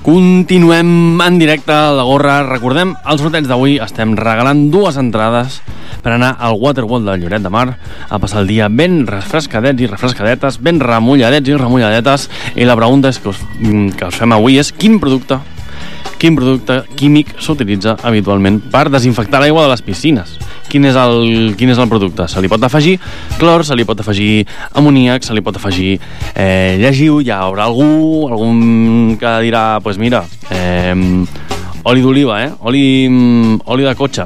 Continuem en directe a la Gorra. Recordem, els sorteig d'avui estem regalant 2 entrades per anar al Waterworld de Lloret de Mar a passar el dia ben refrescadets i refrescadetes, ben remulladets i remulladetes. I la pregunta que us fem avui és quin producte químic s'utilitza habitualment per desinfectar l'aigua de les piscines. Quin és el producte? Se li pot afegir clor, se li pot afegir amoníac, se li pot afegir llegiu. Hi haurà algun que dirà, doncs mira, oli d'oliva, oli de cotxe.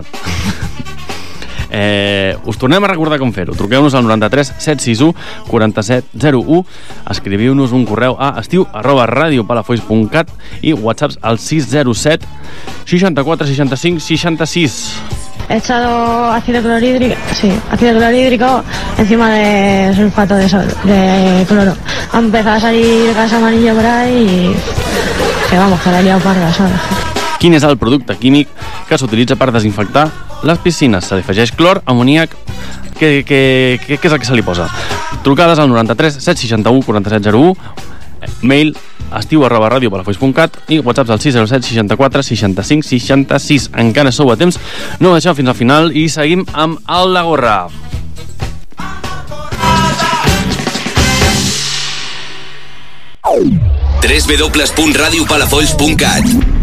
Us tornem a recordar com fer-ho. Truqueu-nos al 93 761 47 01, escriviu-nos un correu a estiu@radiopalafolls.cat i whatsapps al 607 64 65 66. He echado ácido clorhídrico encima de sulfato de cloro. Ha empezado a salir gas amarillo por ahí y que vamos, que la he liado parda, ¿sabes? Quin és el producte químic que s'utilitza per desinfectar les piscines? Se li afegeix clor, amoníac? Què és el que se li posa? Trucades al 93 761 47 01, mail estiu@radiopalafolls.cat i whatsapps al 607 64 65 66. Encara sou a temps, no deixeu fins al final i seguim amb el La Gorra. www.radiopalafolls.cat